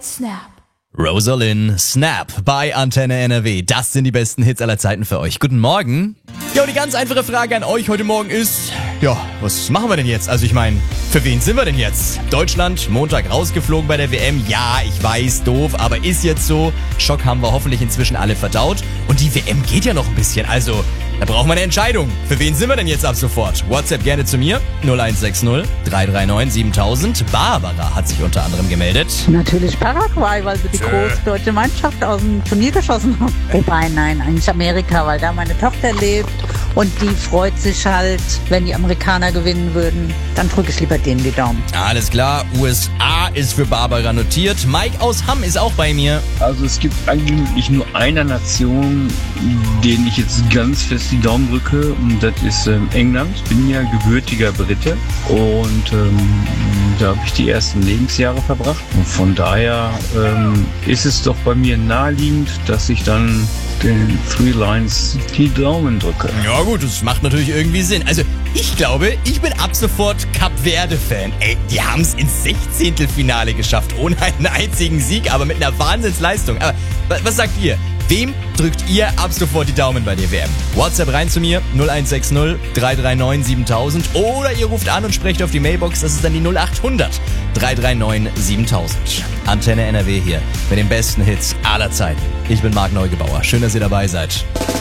mit Snap. Rosalind, Snap bei Antenne NRW. Das sind die besten Hits aller Zeiten für euch. Guten Morgen. Ja, und die ganz einfache Frage an euch heute Morgen ist, ja, was machen wir denn jetzt? Also ich meine, für wen sind wir denn jetzt? Deutschland, Montag rausgeflogen bei der WM. Ja, ich weiß, doof, aber ist jetzt so. Schock haben wir hoffentlich inzwischen alle verdaut. Und die WM geht ja noch ein bisschen, also da brauchen wir eine Entscheidung. Für wen sind wir denn jetzt ab sofort? WhatsApp gerne zu mir, 0160 339 7000. Barbara hat sich unter anderem gemeldet. Natürlich Paraguay, weil sie die große deutsche Mannschaft aus dem Turnier geschossen haben. Wobei, nein, eigentlich Amerika, weil da meine Tochter lebt und die freut sich halt, wenn die Amerikaner gewinnen würden. Dann drücke ich lieber denen die Daumen. Alles klar, USA ist für Barbara notiert. Mike aus Hamm ist auch bei mir. Also es gibt eigentlich nur eine Nation, denen ich jetzt ganz fest die Daumen drücke, und das ist England. Ich bin ja gebürtiger Brite und da habe ich die ersten Lebensjahre verbracht. Und von daher ist es doch bei mir naheliegend, dass ich dann den Three Lions die Daumen drücke. Ja gut, das macht natürlich irgendwie Sinn. Also ich glaube, ich bin ab sofort Kap Verde-Fan. Ey, die haben es ins 16. geschafft, ohne einen einzigen Sieg, aber mit einer Wahnsinnsleistung. Aber was sagt ihr? Wem drückt ihr ab sofort die Daumen bei der WM? WhatsApp rein zu mir, 0160 339 7000. Oder ihr ruft an und sprecht auf die Mailbox, das ist dann die 0800 339 7000. Antenne NRW hier mit den besten Hits aller Zeiten. Ich bin Marc Neugebauer. Schön, dass ihr dabei seid.